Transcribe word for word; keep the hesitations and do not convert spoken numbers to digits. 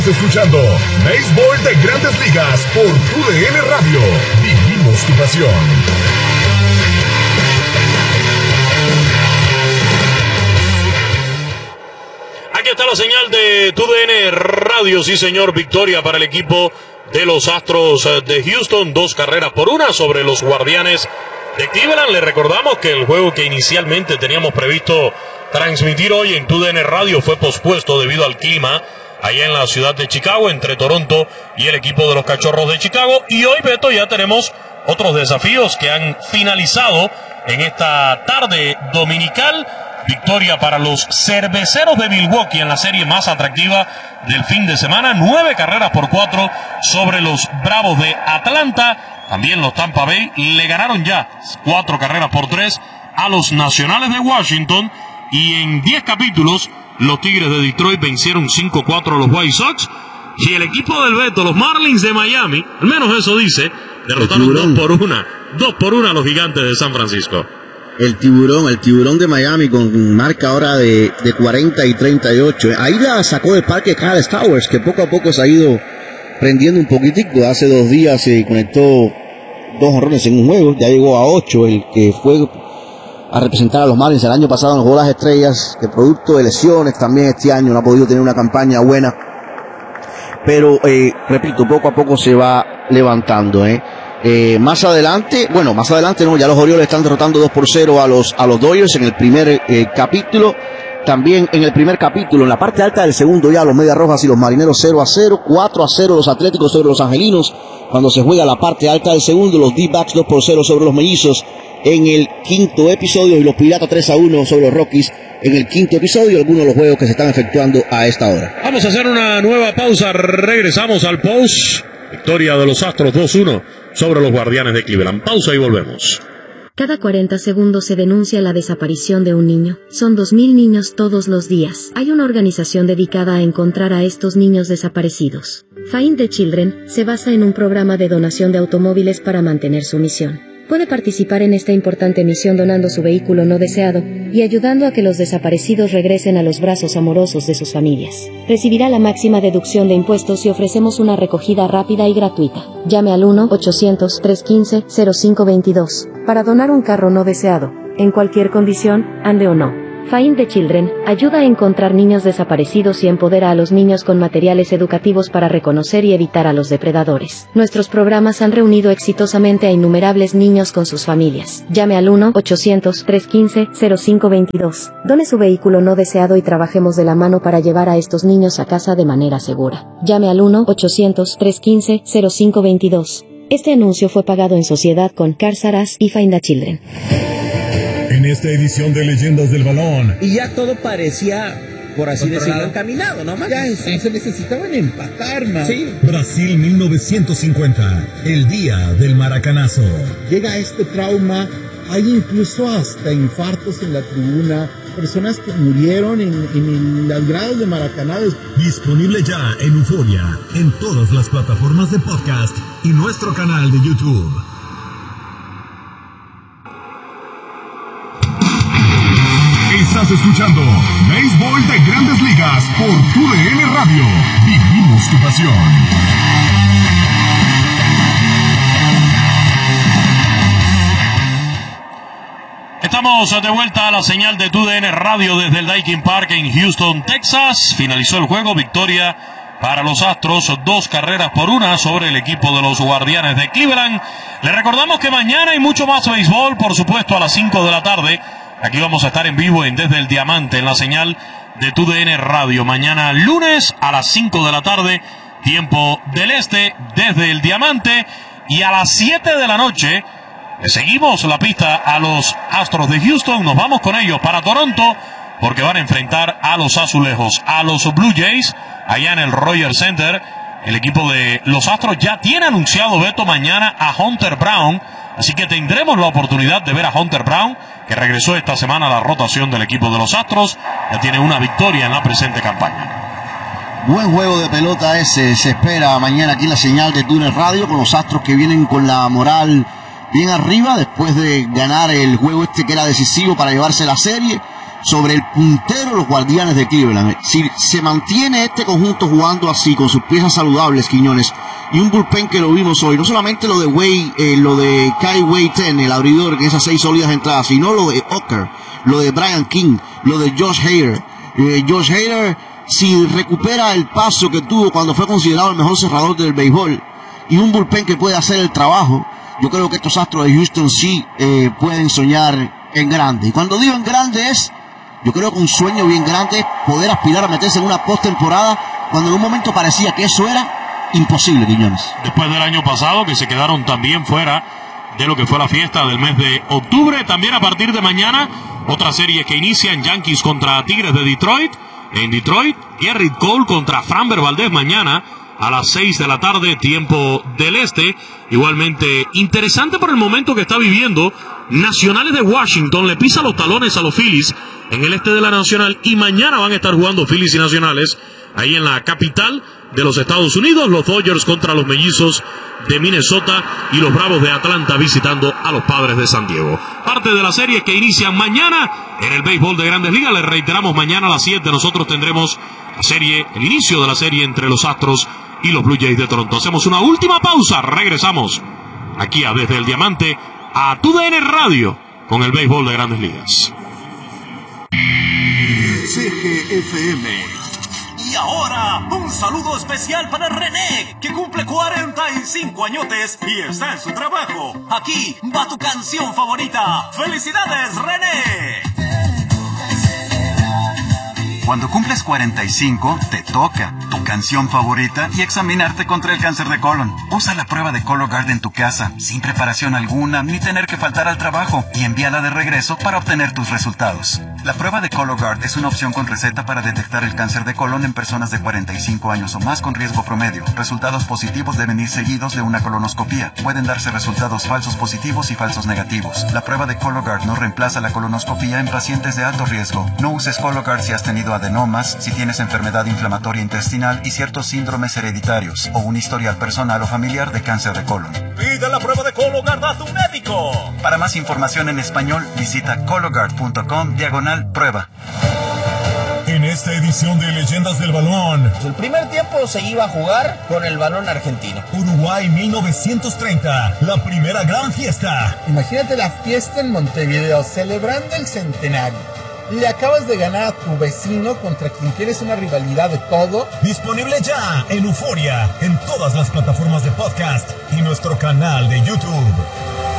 Escuchando Béisbol de Grandes Ligas por Tu D N Radio. Vivimos tu pasión. Aquí está la señal de Tu D N Radio, sí señor, victoria para el equipo de los Astros de Houston, dos carreras por una sobre los Guardianes de Cleveland. Le recordamos que el juego que inicialmente teníamos previsto transmitir hoy en Tu D N Radio fue pospuesto debido al clima allá en la ciudad de Chicago, entre Toronto y el equipo de los Cachorros de Chicago. Y hoy, Beto, ya tenemos otros desafíos que han finalizado en esta tarde dominical. Victoria para los Cerveceros de Milwaukee en la serie más atractiva del fin de semana. Nueve carreras por cuatro sobre los Bravos de Atlanta. También los Tampa Bay le ganaron ya cuatro carreras por tres a los Nacionales de Washington. Y en diez capítulos, los Tigres de Detroit vencieron cinco cuatro a los White Sox. Y el equipo del Beto, los Marlins de Miami, al menos eso dice, derrotaron dos por una. Dos por una a los Gigantes de San Francisco. El tiburón, el tiburón de Miami con marca ahora de, de cuarenta y treinta y ocho. Ahí la sacó del parque Kyle Stowers, que poco a poco se ha ido prendiendo un poquitico. Hace dos días se conectó dos jonrones en un juego, ya llegó a ocho, el que fue a representar a los Marlins el año pasado en los Juegos de las Estrellas, que producto de lesiones también este año no ha podido tener una campaña buena. Pero, eh, repito, poco a poco se va levantando, eh. Eh, más adelante, bueno, más adelante no, ya los Orioles están derrotando dos por cero a los, a los Dodgers en el primer eh, capítulo. También en el primer capítulo, en la parte alta del segundo, ya los Medias Rojas y los Marineros cero a cero, cuatro a cero los Atléticos sobre los Angelinos. Cuando se juega la parte alta del segundo, los D-backs dos por cero sobre los Mellizos en el quinto episodio y los Piratas tres a uno sobre los Rockies en el quinto episodio, algunos de los juegos que se están efectuando a esta hora. Vamos a hacer una nueva pausa, regresamos al post. Victoria de los Astros dos uno sobre los Guardianes de Cleveland. Pausa y volvemos. Cada cuarenta segundos se denuncia la desaparición de un niño. Son dos mil niños todos los días. Hay una organización dedicada a encontrar a estos niños desaparecidos. Find the Children se basa en un programa de donación de automóviles para mantener su misión. Puede participar en esta importante misión donando su vehículo no deseado y ayudando a que los desaparecidos regresen a los brazos amorosos de sus familias. Recibirá la máxima deducción de impuestos y ofrecemos una recogida rápida y gratuita. Llame al uno ochocientos, trescientos quince, cero cinco veintidós para donar un carro no deseado, en cualquier condición, ande o no. Find the Children ayuda a encontrar niños desaparecidos y empodera a los niños con materiales educativos para reconocer y evitar a los depredadores. Nuestros programas han reunido exitosamente a innumerables niños con sus familias. Llame al uno ochocientos, trescientos quince, cero cinco veintidós. Done su vehículo no deseado y trabajemos de la mano para llevar a estos niños a casa de manera segura. Llame al uno ochocientos, trescientos quince, cero cinco veintidós. Este anuncio fue pagado en sociedad con Cars R Us y Find the Children. En esta edición de Leyendas del Balón. Y ya todo parecía, por así decirlo, encaminado, ¿no? Ya sí. Se necesitaban empatar, man. Sí. Brasil mil novecientos cincuenta, el día del maracanazo. Llega este trauma, hay incluso hasta infartos en la tribuna, personas que murieron en, en las gradas de Maracaná. Disponible ya en Euforia, en todas las plataformas de podcast y nuestro canal de YouTube. Estás escuchando Béisbol de Grandes Ligas por Tu D N Radio. Vivimos tu pasión. Estamos de vuelta a la señal de Tu D N Radio desde el Daikin Park en Houston, Texas. Finalizó el juego, victoria para los Astros, dos carreras por una sobre el equipo de los Guardianes de Cleveland. Le recordamos que mañana hay mucho más béisbol, por supuesto a las cinco de la tarde. Aquí vamos a estar en vivo en Desde el Diamante, en la señal de Tu D N Radio. Mañana lunes a las cinco de la tarde, tiempo del este, Desde el Diamante. Y a las siete de la noche, seguimos la pista a los Astros de Houston. Nos vamos con ellos para Toronto, porque van a enfrentar a los Azulejos, a los Blue Jays, allá en el Rogers Center. El equipo de los Astros ya tiene anunciado, Beto, mañana a Hunter Brown. Así que tendremos la oportunidad de ver a Hunter Brown, que regresó esta semana a la rotación del equipo de los Astros. Ya tiene una victoria en la presente campaña. Buen juego de pelota ese, se espera mañana aquí en la señal de Tu D N Radio, con los Astros que vienen con la moral bien arriba después de ganar el juego este que era decisivo para llevarse la serie. sobre el puntero de los Guardianes de Cleveland. Si se mantiene este conjunto jugando así, con sus piezas saludables, Quiñones, y un bullpen que lo vimos hoy, no solamente lo de Wei, eh, lo de Kai Wei Ten, el abridor, en esas seis sólidas entradas, sino lo de Ocker, lo de Brian King, lo de Josh Hader. Eh, Josh Hader, si recupera el paso que tuvo cuando fue considerado el mejor cerrador del béisbol, y un bullpen que puede hacer el trabajo, yo creo que estos Astros de Houston sí eh, pueden soñar en grande. Y cuando digo en grande es, yo creo que un sueño bien grande es poder aspirar a meterse en una postemporada cuando en un momento parecía que eso era imposible, Quiñones. Después del año pasado, que se quedaron también fuera de lo que fue la fiesta del mes de octubre. También a partir de mañana, otra serie que inician: Yankees contra Tigres de Detroit. En Detroit, Gerrit Cole contra Framber Valdez mañana a las seis de la tarde, tiempo del este. Igualmente interesante por el momento que está viviendo Nacionales de Washington. Le pisa los talones a los Phillies en el este de la Nacional, y mañana van a estar jugando Phillies y Nacionales ahí en la capital de los Estados Unidos. Los Dodgers contra los Mellizos de Minnesota y los Bravos de Atlanta visitando a los Padres de San Diego. Parte de la serie que inicia mañana en el béisbol de Grandes Ligas. Les reiteramos, mañana a las siete nosotros tendremos la serie, el inicio de la serie entre los Astros y los Blue Jays de Toronto. Hacemos una última pausa, regresamos aquí a Desde el Diamante a T U D N Radio con el béisbol de Grandes Ligas. C G F M. Y ahora, un saludo especial para René, que cumple cuarenta y cinco añotes y está en su trabajo. Aquí va tu canción favorita. ¡Felicidades, René! Cuando cumples cuarenta y cinco, te toca tu canción favorita y examinarte contra el cáncer de colon. Usa la prueba de Cologuard en tu casa, sin preparación alguna, ni tener que faltar al trabajo, y envíala de regreso para obtener tus resultados. La prueba de Cologuard es una opción con receta para detectar el cáncer de colon en personas de cuarenta y cinco años o más con riesgo promedio. Resultados positivos deben ir seguidos de una colonoscopía. Pueden darse resultados falsos positivos y falsos negativos. La prueba de Cologuard no reemplaza la colonoscopía en pacientes de alto riesgo. No uses Cologuard si has tenido adenomas, si tienes enfermedad inflamatoria intestinal y ciertos síndromes hereditarios, o un historial personal o familiar de cáncer de colon. Pide la prueba de Cologuard a tu médico. Para más información en español, visita cologuard punto com diagonal prueba. En esta edición de Leyendas del Balón, El primer tiempo se iba a jugar con el balón argentino. Uruguay mil novecientos treinta, la primera gran fiesta. Imagínate la fiesta en Montevideo, celebrando el centenario. Le acabas de ganar a tu vecino contra quien tienes una rivalidad de todo. Disponible ya en Euforia, en todas las plataformas de podcast y nuestro canal de YouTube.